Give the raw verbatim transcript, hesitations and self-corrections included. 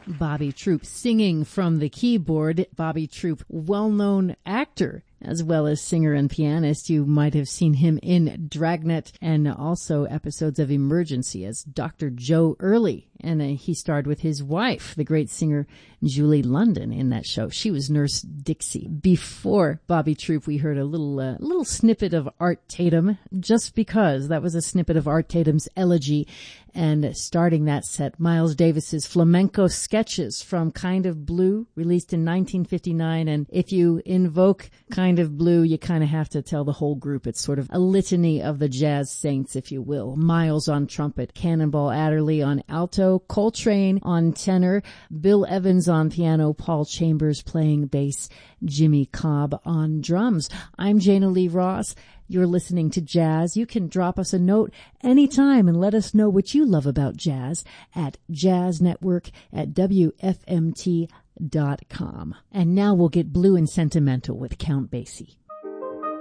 Bobby Troup singing from the keyboard. Bobby Troup, well-known actor as well as singer and pianist. You might have seen him in Dragnet and also episodes of Emergency as Doctor Joe Early. And uh, he starred with his wife, the great singer Julie London, in that show. She was Nurse Dixie. Before Bobby Troup, we heard a little uh, little snippet of Art Tatum, just because that was a snippet of Art Tatum's Elegy. And starting that set, Miles Davis's Flamenco Sketches from Kind of Blue, released in nineteen fifty-nine. And if you invoke Kind of Blue, you kind of have to tell the whole group. It's sort of a litany of the jazz saints, if you will. Miles on trumpet, Cannonball Adderley on alto, Coltrane on tenor, Bill Evans on piano, Paul Chambers playing bass, Jimmy Cobb on drums. I'm Jana Lee Ross. You're listening to Jazz. You can drop us a note anytime and let us know what you love about jazz at jazznetwork at W F M T dot com. And now we'll get blue and sentimental with Count Basie.